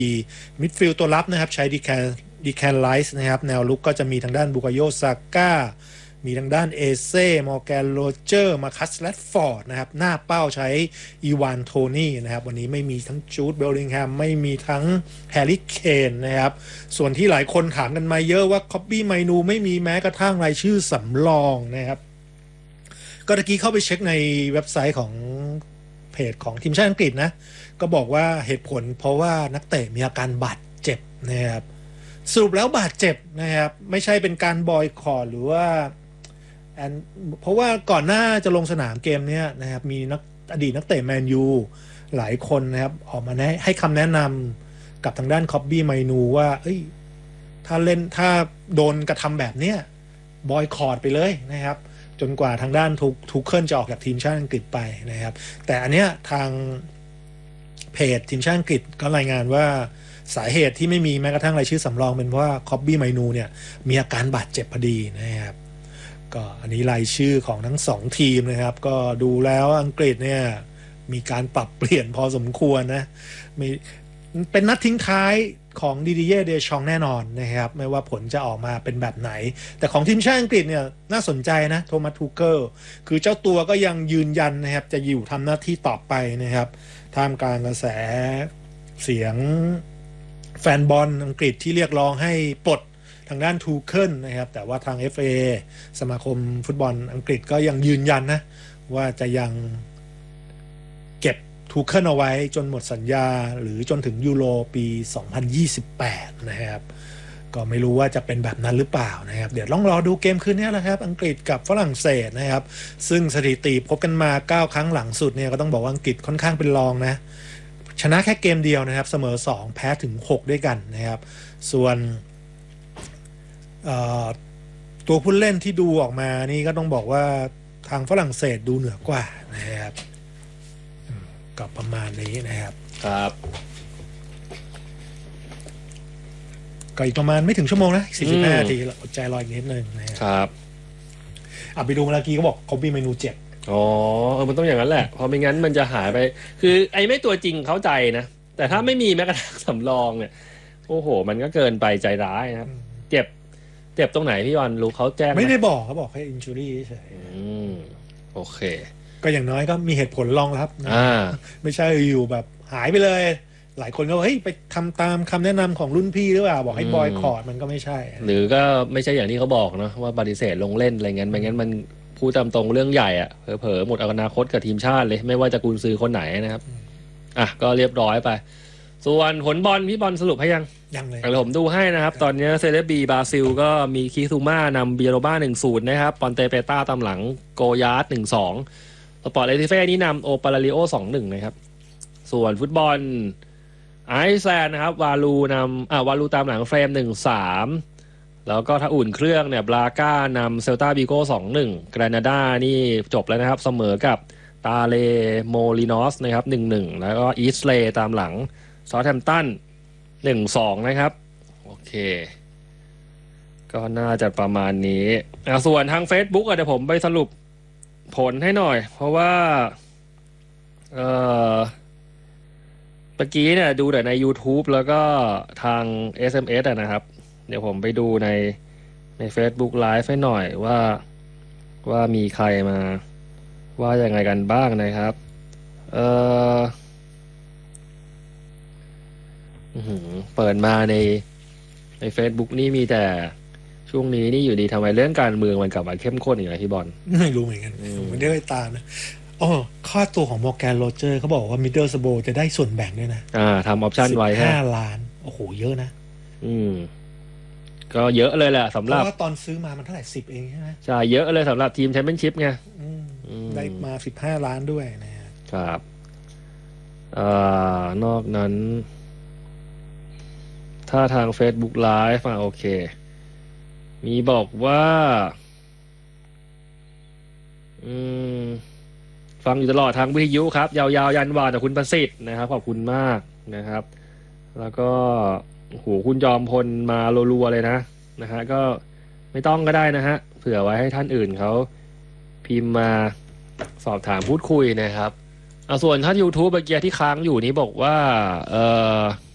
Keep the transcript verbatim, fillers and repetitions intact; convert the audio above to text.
มิดฟิลด์ตัวรับนะครับใช้ดีแคนดีแคนไลส์นะครับแนวลุกก็จะมีทางด้านบุกาโยซาก้ามีทางด้านเอเซ่มอร์แกนโรเจอร์มาคัสแรดฟอร์ดนะครับหน้าเป้าใช้อีวานโทนี่นะครับวันนี้ไม่มีทั้งจูดเบลลิงแฮมไม่มีทั้งแฮร์รี่เคนนะครับส่วนที่หลายคนถามกันมาเยอะว่าคอบบี้ไมนูไม่มีแม้กระทั่งรายชื่อสำรองนะครับก็ตะกี้เข้าไปเช็คในเว็บไซต์ของเพจของทีมชาติอังกฤษนะก็บอกว่าเหตุผลเพราะว่านักเตะมีอาการบาดเจ็บนะครับสรุปแล้วบาดเจ็บนะครับไม่ใช่เป็นการบอยคอตหรือว่าเพราะว่าก่อนหน้าจะลงสนามเกมนี้นะครับมีนักอดีตนักเตะแมนยูหลายคนนะครับออกมาให้คำแนะนำกับทางด้านคอบบี้ไมนูว่าเอ้ยถ้าเล่นถ้าโดนกระทำแบบเนี้ยบอยคอตไปเลยนะครับจนกว่าทางด้านทุกทุกเคิลจะออกจากทีมชาติอังกฤษไปนะครับแต่อันเนี้ยทางเพจทีมชาติอังกฤษก็รายงานว่าสาเหตุที่ไม่มีแม้กระทั่งรายชื่อสำรองเป็นเพราะว่าคอบบี้ไมนูเนี่ยมีอาการบาดเจ็บพอดีนะครับก็อันนี้รายชื่อของทั้งสองทีมนะครับก็ดูแล้วอังกฤษเนี่ยมีการปรับเปลี่ยนพอสมควรนะมีเป็นนัดทิ้งท้ายของดิดิเย่เดชองแน่นอนนะครับไม่ว่าผลจะออกมาเป็นแบบไหนแต่ของทีมชาติอังกฤษเนี่ยน่าสนใจนะโทมัสทูเกิลคือเจ้าตัวก็ยังยืนยันนะครับจะอยู่ทำหน้าที่ต่อไปนะครับท่ามกลางกระแสเสียงแฟนบอลอังกฤษที่เรียกร้องให้ปลดทางด้านทูเคิลนะครับแต่ว่าทาง เอฟ เอ สมาคมฟุตบอลอังกฤษก็ยังยืนยันนะว่าจะยังเก็บทูเคิลเอาไว้จนหมดสัญญาหรือจนถึงยูโรปีสองพันยี่สิบแปดนะครับก็ไม่รู้ว่าจะเป็นแบบนั้นหรือเปล่านะครับเดี๋ยวลองรอดูเกมคืนนี้แหละครับอังกฤษกับฝรั่งเศสนะครับซึ่งสถิติพบกันมาเก้าครั้งหลังสุดเนี่ยก็ต้องบอกว่าอังกฤษค่อนข้างเป็นรองนะชนะแค่เกมเดียวนะครับเสมอสองแพ้ถึงหกด้วยกันนะครับส่วนตัวผู้เล่นที่ดูออกมานี่ก็ต้องบอกว่าทางฝรั่งเศสดูเหนือกว่านะครับก็ประมาณนี้นะครับครับก็อีกประมาณไม่ถึงชั่วโมงนะสี่สิบห้านาทีอดใจรออีกนิดนึงนะครับอ่ะไปดูเมื่อกี้ก็บอกคอบบี้ไมนูเจ็บอ๋อเออมันต้องอย่างนั้นแหละเพราะไม่งั้นมันจะหายไปคือไอ้ไม่ตัวจริงเข้าใจนะแต่ถ้าไม่มีแม้กระทั่งสำรองเนี่ยโอ้โหมันก็เกินไปใจร้ายนะครับเจ็บเจ็บตรงไหนพี่วันรู้เขาแจ้งไม่ได้บอกเขาบอกแค่ injury เฉยอืมโอเคก็อย่างน้อยก็มีเหตุผลรองรับนะไม่ใช่อยู่แบบหายไปเลยหลายคนก็เฮ้ยไปทำตามคำแนะนำของรุ่นพี่หรือเปล่าบอกให้บอยคอตมันก็ไม่ใช่หรือก็ไม่ใช่อย่างที่เขาบอกเนาะว่าปฏิเสธลงเล่นอะไรเงี้ยไม่งั้นมันพูดตามตรงเรื่องใหญ่อ่ะเผลอๆหมดอนาคตกับทีมชาติเลยไม่ว่าจะกุนซือคนไหนนะครับอ่ะก็เรียบร้อยไปส่วนผลบอลพี่บอลสรุปให้ยังยังเลยผมดูให้นะครับตอนนี้เซเลบีบราซิลก็มีคิซูม่านำเบียโรบ้า หนึ่งศูนย์ นะครับปอนเตเปต้าตามหลังโกยาร์ด หนึ่งสอง สปอร์ตเลติเฟ่นี่นำโอปาราลิโอ สองหนึ่ง นะครับส่วนฟุตบอลไอซ์แลนด์นะครับวาลูนำอ่าวาลูตามหลังเฟรม หนึ่งสาม แล้วก็ถ้าอุ่นเครื่องเนี่ยบราก้านำเซลตาบิโก้ สองหนึ่ง แกรนาดานี่จบแล้วนะครับเสมอกับตาเลโมลินอสนะครับ หนึ่งหนึ่ง แล้วก็อีสเลย์ตามหลังซอแธมป์ตัน หนึ่งสอง นะครับโอเคก็น่าจะประมาณนี้อ่ะส่วนทาง Facebook อ่ะเดี๋ยวผมไปสรุปผลให้หน่อยเพราะว่าเอ่อเมื่อกี้เนี่ยดูแต่ใน YouTube แล้วก็ทาง เอส เอ็ม เอส อ่ะนะครับเดี๋ยวผมไปดูในใน Facebook Live ให้หน่อยว่าว่ามีใครมาว่ายังไงกันบ้างนะครับเอ่อเปิดมาในใน Facebook นี่มีแต่ช่วงนี้นี่อยู่ดีทำไมเรื่องการเมืองมันกลับมาเข้มข้นอีกแล้วพี่บอลไม่รู้เหมือนกันไม่ได้ไปตามนะอ๋อค่าตัวของมอร์แกนโรเจอร์เขาบอกว่ามิดเดิลสโบจะได้ส่วนแบ่งด้วยนะอ่าทำออปชั่นไว้ห้าล้านโอ้โหเยอะนะอืมก็เยอะเลยแหละสำหรับเพราะว่าตอนซื้อมามันเท่าไหร่สิบเองใช่ไหมใช่เยอะเลยสำหรับทีมแชมเปี้ยนชิพไงได้มาสิบห้าล้านด้วยนะครับอ่านอกนั้นถ้าทาง Facebook Live อ่ะโอเคมีบอกว่าอืมฟังอยู่ตลอดทางวิทยุครับยาวๆยันวานจากคุณประสิทธิ์นะครับขอบคุณมากนะครับแล้วก็โหคุณจอมพลมารัวๆเลยนะนะฮะก็ไม่ต้องก็ได้นะฮะเผื่อไว้ให้ท่านอื่นเขาพิมพ์มาสอบถามพูดคุยนะครับเอาส่วนท่าน YouTube เมื่อกี้ที่ค้างอยู่นี้บอกว่าเออ